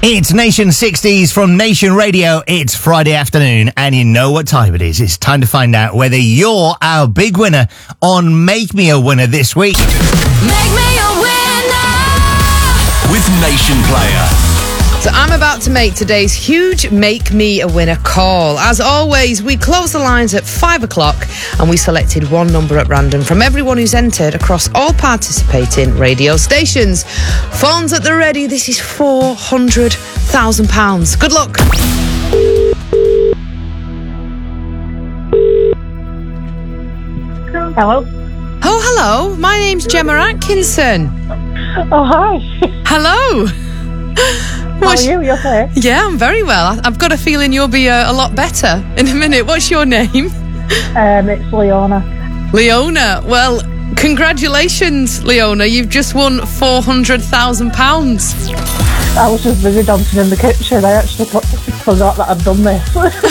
It's Nation 60s from Nation Radio. It's Friday afternoon, and you know what time it is. It's time to find out whether you're our big winner on Make Me a Winner this week. Make me a winner with Nation Player. So I'm about to make today's huge Make Me a Winner call. As always, we close the lines at 5 o'clock and we selected one number at random from everyone who's entered across all participating radio stations. Phones at the ready. This is £400,000. Good luck. Hello. Oh, hello. My name's Gemma Atkinson. Oh, hi. Hello. How are you? You okay? Yeah, I'm very well. I've got a feeling you'll be a lot better in a minute. What's your name? It's Leona. Leona. Well, congratulations, Leona. You've just won £400,000. I was just busy dancing in the kitchen. I actually forgot that I'd done this.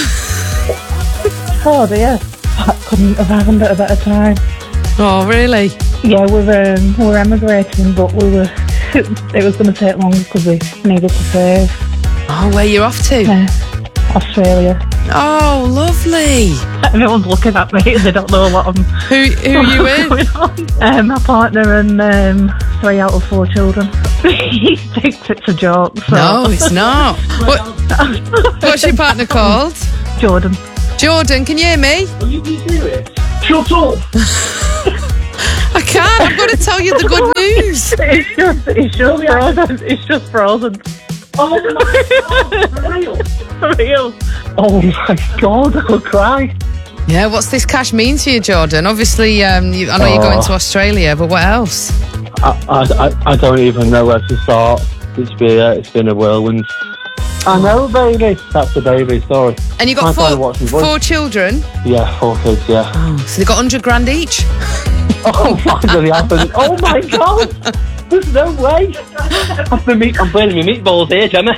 Oh dear. That couldn't have happened at a better time. Oh, really? Yeah, we're emigrating, but it was going to take longer because we needed to save. Oh, where you off to? Australia. Oh, lovely. Everyone's looking at me. They don't know what I'm... Who are you with? My partner and 3 out of 4 children. He thinks it's a joke. So. No, it's not. What's your partner called? Jordan. Jordan, can you hear me? Will you be serious? Shut up! I can't. I've got to tell you the good news. It's just frozen. It's just frozen. Oh my God, for real? For real. Oh my God, I could cry. Yeah, what's this cash mean to you, Jordan? Obviously, I know you're going to Australia, but what else? I don't even know where to start. It's been a whirlwind. I know, baby. That's the baby story. And you got 4 children? Yeah, 4 kids, yeah. Oh, so they got 100 grand each? Oh, finally happened. Oh my God! There's no way. I'm burning my meatballs here, Gemma.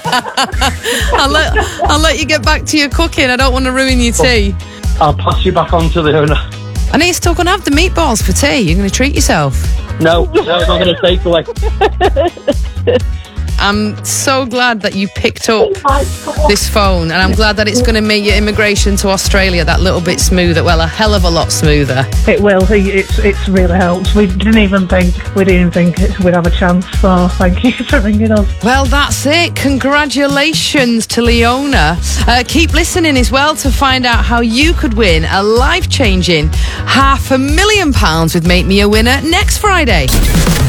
I'll let you get back to your cooking. I don't want to ruin your tea. I'll pass you back on to Leona. I know you're still going to have the meatballs for tea. You're going to treat yourself. No, it's not going to take away. I'm so glad that you picked up this phone, and I'm glad that it's going to make your immigration to Australia that little bit smoother. Well, a hell of a lot smoother. It will. It's really helps. We didn't even think we'd have a chance. So thank you for ringing us. Well, that's it. Congratulations to Leona. Keep listening as well to find out how you could win a life-changing £500,000 with Make Me a Winner next Friday.